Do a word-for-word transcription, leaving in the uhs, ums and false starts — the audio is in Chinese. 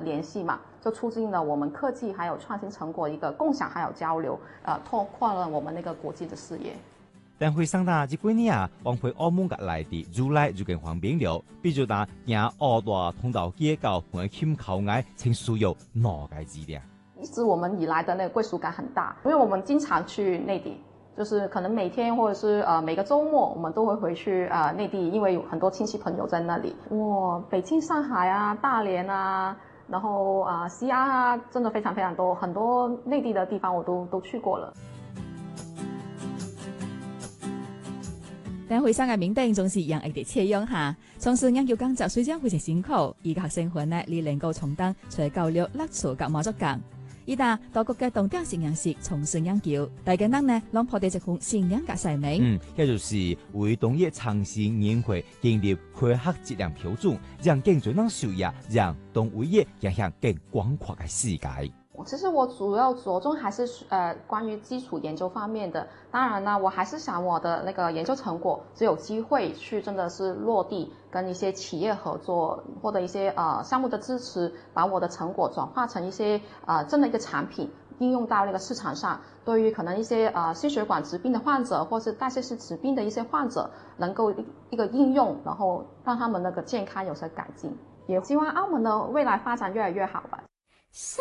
聯繫嘛，就促進了我們科技還有創新成果一個共享還有交流，呃，拓寬了我們那個國際的視野。 但會上大這幾年啊，往回澳門嘅內地入來就更方便了，比如打行澳大通道街道同埋欠口岸，請需要哪個指點？ 一直我們以來的那個歸屬感很大，因為我們經常去內地，就是可能每天或者是呃每個周末，我們都會回去呃內地，因為有很多親戚朋友在那裡。哇，北京、上海啊、大連啊，然後啊、呃、西安啊，真的非常非常多，很多內地的地方我都都去過了。 但會上嘅面頂總是讓人哋切樣下，從事研究工作雖然非常辛苦，而學生活呢，你能夠充當除教育、勒索及滿足感。而但多國嘅動點實驗室從事研究，大家能呢讓破地一項新人格使命。 嗯，這就是為農業創新研會建立科學質量標準，讓更多人受益，讓動物業影響更廣闊嘅世界。 其實我主要着重還是呃關於基礎研究方面的，當然呢，我還是想我的那個研究成果只有機會去真的是落地，跟一些企業合作，或者一些呃項目的支持，把我的成果轉化成一些呃真的一個產品，應用到那個市場上，對於可能一些呃心血管疾病的患者，或是代謝性疾病的一些患者，能夠一一個應用，然後讓他們那個健康有所改進，也希望澳門的未來發展越來越好吧。